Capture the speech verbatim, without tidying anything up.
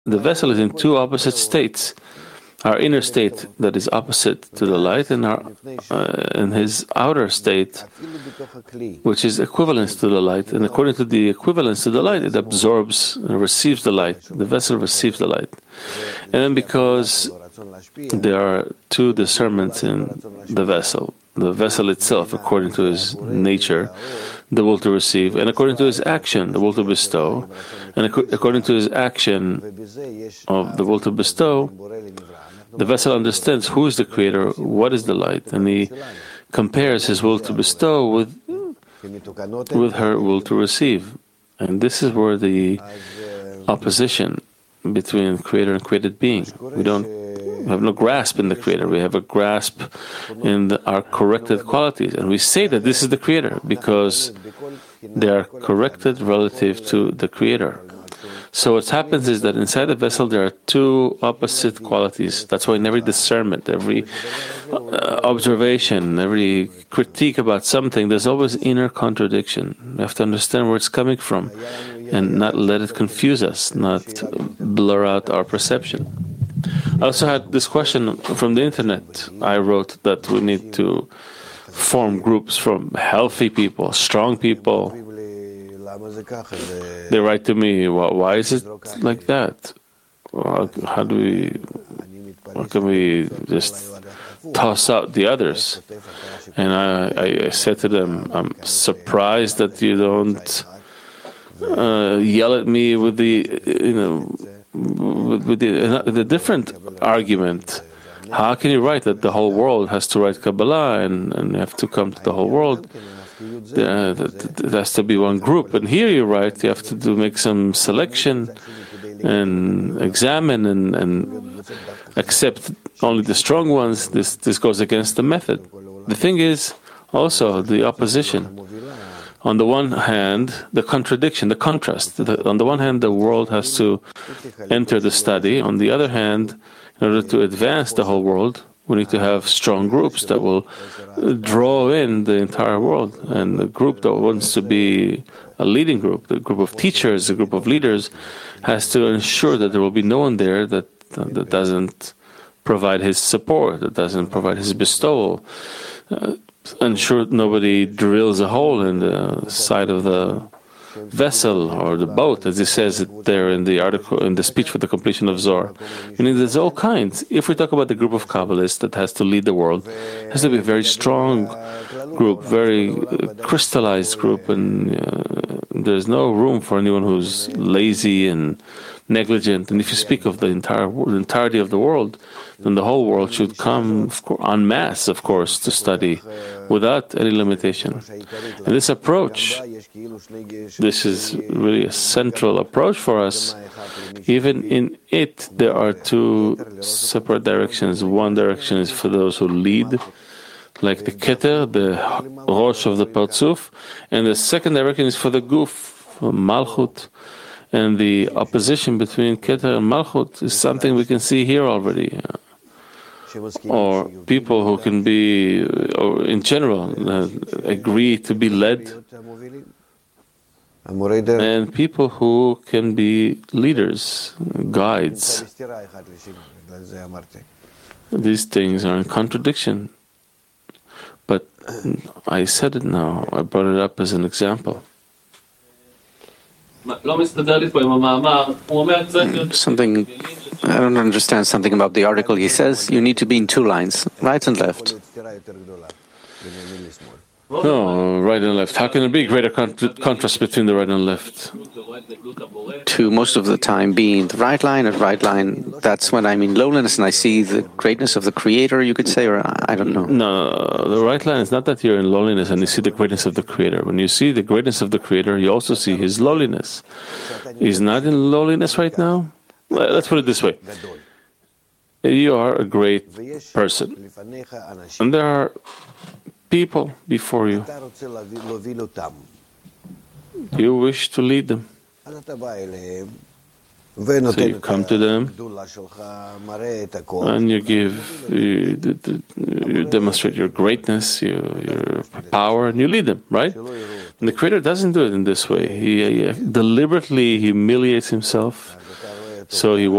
the vessel is in two opposite states. Our inner state that is opposite to the light, and our uh, and his outer state, which is equivalent to the light. And according to the equivalence to the light, it absorbs and receives the light. The vessel receives the light. And then because there are two discernments in the vessel, the vessel itself, according to his nature, the will to receive, and according to his action, the will to bestow, and ac according to his action of the will to bestow, the vessel understands who is the creator, what is the light, and he compares his will to bestow with, with her will to receive. And this is where the opposition between creator and created being. We don't have no grasp in the creator. We have a grasp in the, our corrected qualities. And we say that this is the creator because they are corrected relative to the creator. So what happens is that inside the vessel there are two opposite qualities. That's why in every discernment, every uh, observation, every critique about something, there's always inner contradiction. We have to understand where it's coming from and not let it confuse us, not blur out our perception. I also had this question from the internet. I wrote that we need to form groups from healthy people, strong people. They write to me, well, why is it like that? How, how do we, how can we just toss out the others? And I, I said to them, I'm surprised that you don't uh, yell at me with the, you know, with, with the, the different argument. How can you write that the whole world has to write Kabbalah and, and have to come to the whole world? There, there has to be one group, and here you write you have to do make some selection and examine and, and accept only the strong ones. This this goes against the method. The thing is also the opposition. On the one hand, the contradiction, the contrast. The, on the one hand, the world has to enter the study. On the other hand, in order to advance the whole world, we need to have strong groups that will draw in the entire world. And the group that wants to be a leading group, the group of teachers, the group of leaders, has to ensure that there will be no one there that, that doesn't provide his support, that doesn't provide his bestowal. Uh, ensure nobody drills a hole in the side of the vessel or the boat, as it says it there in the article, in the speech for the completion of Zohar. Meaning there's all kinds. If we talk about the group of Kabbalists that has to lead the world, it has to be a very strong group, very uh, crystallized group, and uh, there's no room for anyone who's lazy and negligent. And if you speak of the entire the entirety of the world, then the whole world should come en masse, of course, to study without any limitation. And this approach, this is really a central approach for us. Even in it, there are two separate directions. One direction is for those who lead, like the Keter, the Rosh of the Partzuf, and the second direction is for the Guf, for Malchut. And the opposition between Keter and Malchut is something we can see here already. Or people who can be, or in general, uh, agree to be led, and people who can be leaders, guides. These things are in contradiction. But I said it now, I brought it up as an example. Something, I don't understand something about the article. He says you need to be in two lines, right and left. No, right and left. How can there be greater con contrast between the right and left? To most of the time be in the right line and right line, that's when I'm in lowliness and I see the greatness of the Creator, you could say, or I don't know. No, the right line is not that you're in lowliness and you see the greatness of the Creator. When you see the greatness of the Creator, you also see His lowliness. He's not in lowliness right now? Let's put it this way. You are a great person, and there are people before you. You wish to lead them. So you come to them and you give, you, you demonstrate your greatness, your, your power, and you lead them, right? And the Creator doesn't do it in this way. He, he deliberately humiliates Himself So he